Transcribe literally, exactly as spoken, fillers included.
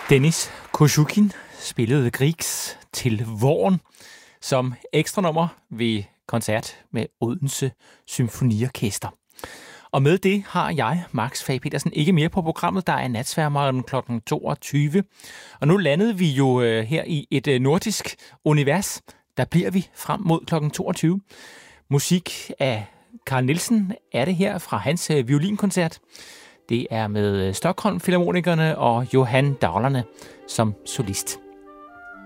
Denis Koshukin spillede Griegs til våren som ekstra nummer ved koncert med Odense Symfoniorkester. Og med det har jeg, Max Fag Petersen, ikke mere på programmet. Der er natsværmeren klokken toogtyve. Og nu landede vi jo øh, her i et øh, nordisk univers. Der bliver vi frem mod klokken toogtyve. Musik af Carl Nielsen er det her fra hans øh, violinkoncert. Det er med Stockholm Filharmonikerne og Johan Dahlerne som solist.